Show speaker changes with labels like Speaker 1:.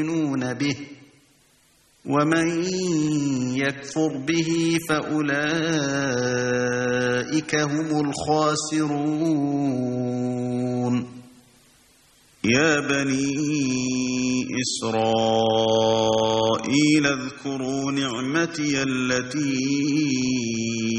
Speaker 1: يؤمنون به ومن يكفر به فأولئك هم الخاسرون يا بني إسرائيل اذكروا نعمتي التي